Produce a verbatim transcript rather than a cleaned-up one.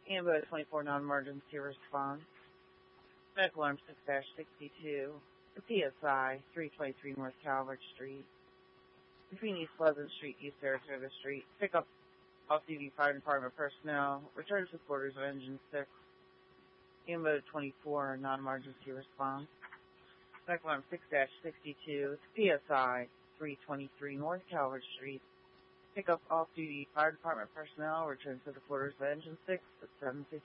Ambo twenty-four non-emergency response. Medical alarm six sixty-two. The P S I, three twenty-three North Calvert Street. Between East Pleasant Street, East Saratoga Street. Pick up off-duty fire department personnel. Return to quarters of Engine six. Ambo twenty-four non-emergency response. Medical alarm six sixty-two. The P S I, three twenty-three North Calvert Street. Pick up off-duty fire department personnel. Return to the quarters of Engine six at seven fifty.